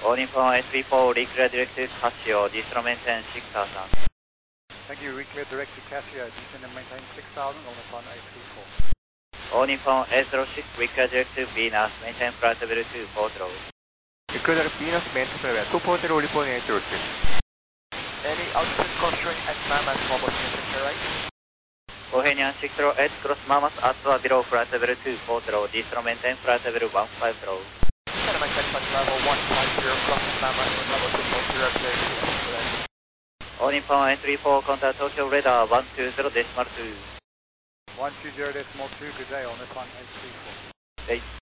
All Nippon S34, reclear direct to Casio, descend and maintain 6000. Thank you, reclear direct to Casio, descend and maintain 6000, All Nippon S34. All Nippon S06, reclear direct to Venus, maintain flight level 240. Reclear direct Venus, maintain flight level 240, report 802. Any altitude constraint at Mammoth, mobile signature right? Bohemian 608, cross Mammoth at or below flight level 240, descend maintain flight level 150. Descend and maintain flight level 150, cross Mammoth, level 240, All Nippon S34, contact Tokyo radar 120.2. 120.2, good day, All Nippon S34. Hey.